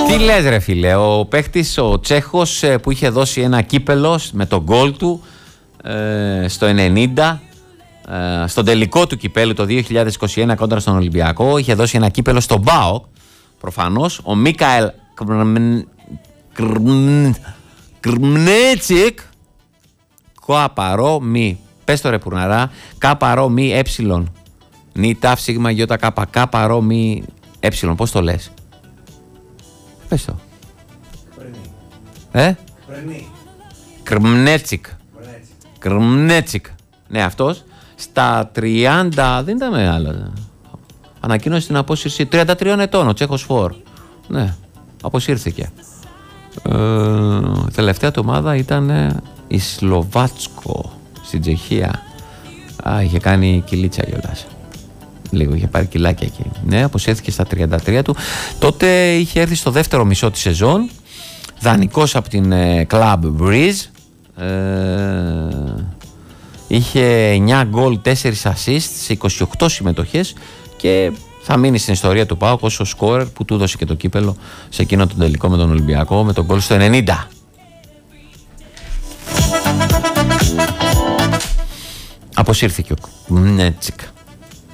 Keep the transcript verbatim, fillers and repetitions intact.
Τι λες ρε φίλε, ο παίχτης, ο Τσέχος που είχε δώσει ένα κύπελο με τον γκολ του ε, στο ενενήντα, ε, στον τελικό του κυπέλου το δύο χιλιάδες είκοσι ένα κόντρα στον Ολυμπιακό, είχε δώσει ένα κύπελο στον ΠΑΟΚ, προφανώς, ο Μίκαελ Κρμνέτσικ, καπαρό μη, πες το ρε πουρναρά, καπαρό μη έψιλον, νι ταφ σίγμα γιώτα καπα, καπαρό μη έψιλον, πώς το λες? Πες το. Ε? Κρμνέτσικ. Κρμνέτσικ. Ναι, αυτός. Στα τριάντα, δεν ήταν μεγάλα. Ανακοίνωσε την απόσυρση τριάντα τριών ετών, ο Τσέχος Φορ. Ναι, αποσύρθηκε. Ε, τελευταία του ομάδα ήταν η Σλοβάτσκο στην Τσεχία. Α, είχε κάνει κυλίτσα κιόλας. Λίγο, είχε πάρει κιλάκια εκεί. Ναι, αποσύρθηκε στα τριάντα τρία του. Τότε είχε έρθει στο δεύτερο μισό της σεζόν, δανεικός από την ε, Club Breeze. Ε, είχε εννιά γκολ, τέσσερα assist σε είκοσι οκτώ συμμετοχές και θα μείνει στην ιστορία του ΠΑΟΚ ως ο σκόρερ που του έδωσε και το κύπελο σε εκείνο τον τελικό με τον Ολυμπιακό με τον γκολ στο ενενήντα. Αποσύρθηκε ο Μνέτσικ.